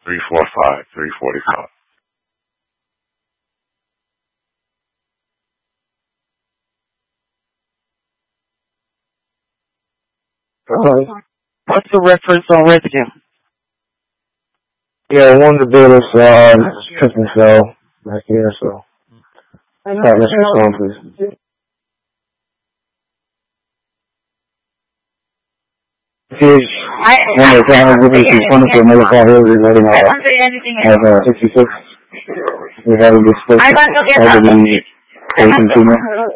345, 345. What's the reference on residue? Yeah, one of the dealers Christmas sale back here, so. Alright, let's go on, please. Here's one of the panels with me. She's running for another car here. We're letting out. Have 66. We're having this split. Elderly patient female.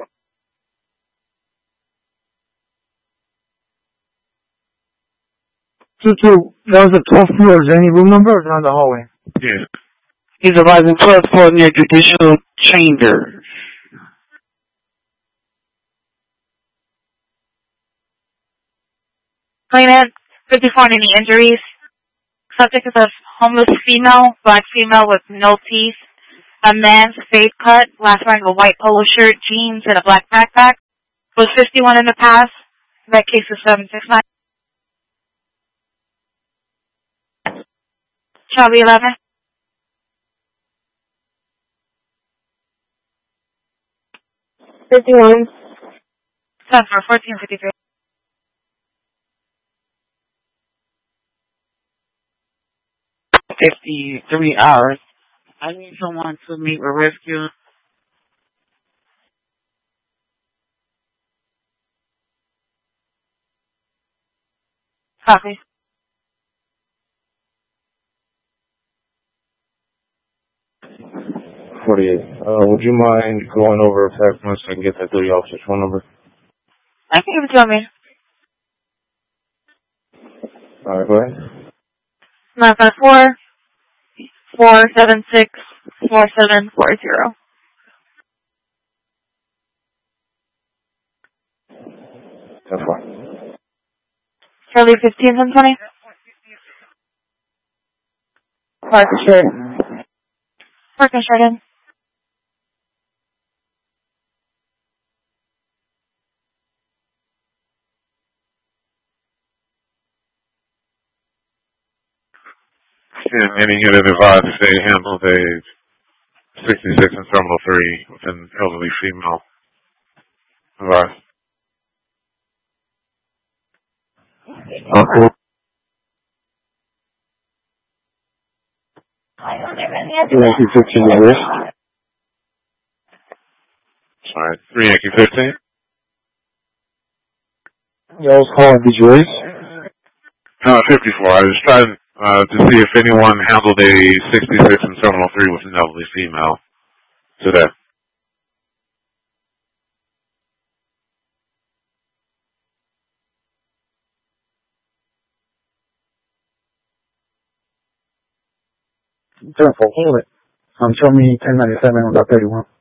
That was the 12th floor. Is there any room number or is it on the hallway? Yeah. He's arriving 12th floor near Judicial Chamber. Claimant, 54, any injuries? Subject is a homeless female, black female with no teeth. A man's fade cut, last wearing a white polo shirt, jeans, and a black backpack. Was 51 in the past. That case is 769. Charlie 11. $51. Time for 1453. $53. I need someone to meet with rescue. Copy. Would you mind going over a text message so I can get that 30 officer's phone number? I can give it to me. Alright, go ahead. 954 476 4740. That's fine. Charlie 15 and 20. Park shirt. Parking shirt. And any unit advised if they handled a 66 in Terminal 3 with an elderly female. Advised. Okay. 315 at risk. Alright, 3 Yankee 15. Yeah, I was calling. Did you raise? 54. I was trying to see if anyone handled a 66 in Terminal 3 with an elderly female today. Hold it. Show me 1097 on that 31.